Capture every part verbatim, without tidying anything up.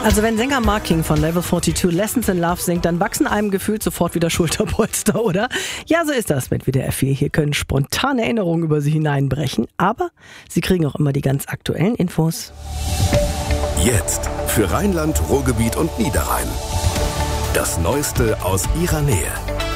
Also wenn Sänger Mark King von Level zweiundvierzig Lessons in Love singt, dann wachsen einem gefühlt sofort wieder Schulterpolster, oder? Ja, so ist das mit W D R vier. Hier können spontane Erinnerungen über sie hineinbrechen, aber sie kriegen auch immer die ganz aktuellen Infos. Jetzt für Rheinland, Ruhrgebiet und Niederrhein. Das Neueste aus ihrer Nähe.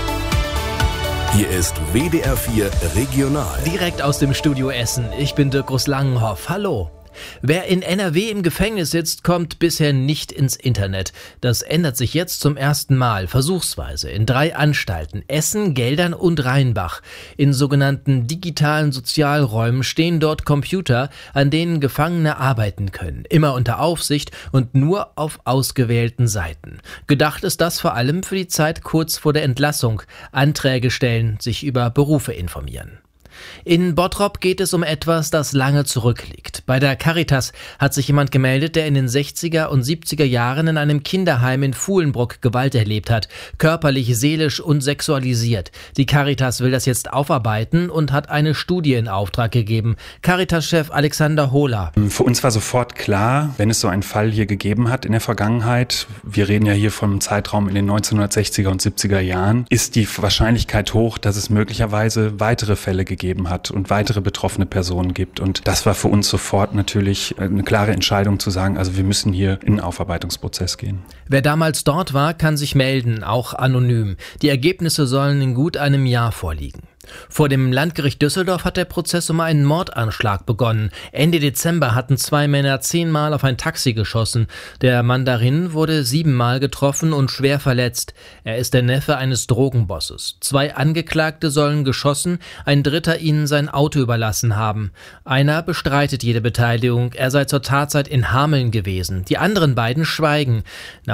Hier ist W D R vier Regional. Direkt aus dem Studio Essen. Ich bin Dirk Groß-Langenhoff. Hallo. Wer in N R W im Gefängnis sitzt, kommt bisher nicht ins Internet. Das ändert sich jetzt zum ersten Mal, versuchsweise, in drei Anstalten: Essen, Geldern und Rheinbach. In sogenannten digitalen Sozialräumen stehen dort Computer, an denen Gefangene arbeiten können. Immer unter Aufsicht und nur auf ausgewählten Seiten. Gedacht ist das vor allem für die Zeit kurz vor der Entlassung. Anträge stellen, sich über Berufe informieren. In Bottrop geht es um etwas, das lange zurückliegt. Bei der Caritas hat sich jemand gemeldet, der in den sechziger und siebziger Jahren in einem Kinderheim in Fuhlenbruck Gewalt erlebt hat. Körperlich, seelisch und sexualisiert. Die Caritas will das jetzt aufarbeiten und hat eine Studie in Auftrag gegeben. Caritas-Chef Alexander Hohler. Für uns war sofort klar, wenn es so einen Fall hier gegeben hat in der Vergangenheit, wir reden ja hier vom Zeitraum in den neunzehnhundertsechziger und siebziger Jahren, ist die Wahrscheinlichkeit hoch, dass es möglicherweise weitere Fälle gegeben hat und weitere betroffene Personen gibt. Und das war für uns sofort natürlich eine klare Entscheidung zu sagen, also wir müssen hier in den Aufarbeitungsprozess gehen. Wer damals dort war, kann sich melden, auch anonym. Die Ergebnisse sollen in gut einem Jahr vorliegen. Vor dem Landgericht Düsseldorf hat der Prozess um einen Mordanschlag begonnen. Ende Dezember hatten zwei Männer zehnmal auf ein Taxi geschossen. Der Mann darin wurde siebenmal getroffen und schwer verletzt. Er ist der Neffe eines Drogenbosses. Zwei Angeklagte sollen geschossen, ein dritter ihnen sein Auto überlassen haben. Einer bestreitet jede Beteiligung. Er sei zur Tatzeit in Hameln gewesen. Die anderen beiden schweigen. Nach